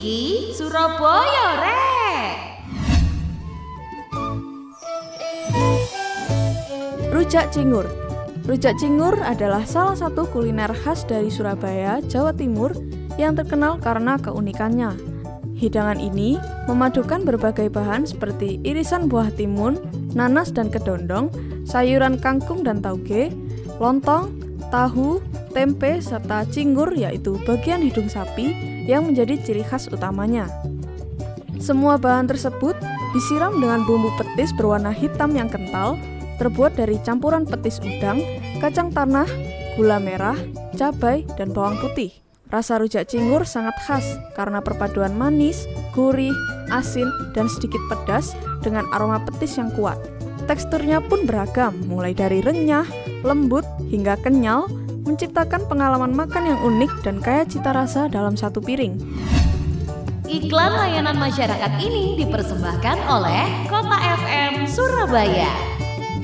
Surabaya Rek. Rujak cingur. Rujak cingur adalah salah satu kuliner khas dari Surabaya, Jawa Timur yang terkenal karena keunikannya. Hidangan ini memadukan berbagai bahan seperti irisan buah timun, nanas dan kedondong, sayuran kangkung dan tauge, lontong, tahu, tempe, serta cingur yaitu bagian hidung sapi yang menjadi ciri khas utamanya. Semua bahan tersebut disiram dengan bumbu petis berwarna hitam yang kental, terbuat dari campuran petis udang, kacang tanah, gula merah, cabai, dan bawang putih. Rasa rujak cingur sangat khas karena perpaduan manis, gurih, asin, dan sedikit pedas dengan aroma petis yang kuat. Teksturnya pun beragam, mulai dari renyah, lembut, hingga kenyal, menciptakan pengalaman makan yang unik dan kaya cita rasa dalam satu piring. Iklan layanan masyarakat ini dipersembahkan oleh Kota FM Surabaya.